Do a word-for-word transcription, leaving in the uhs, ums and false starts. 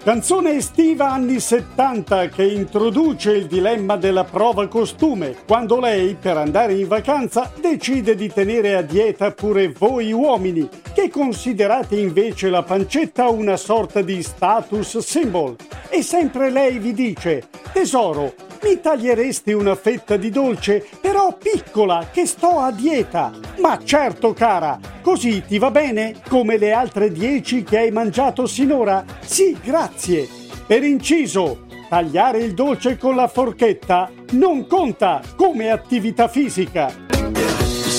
Canzone estiva anni settanta che introduce il dilemma della prova costume, quando lei, per andare in vacanza, decide di tenere a dieta pure voi uomini, che considerate invece la pancetta una sorta di status symbol. E sempre lei vi dice: tesoro, mi taglieresti una fetta di dolce, però piccola, che sto a dieta. Ma certo, cara, così ti va bene? Come le altre dieci che hai mangiato sinora? Sì, grazie. Per inciso, tagliare il dolce con la forchetta non conta come attività fisica.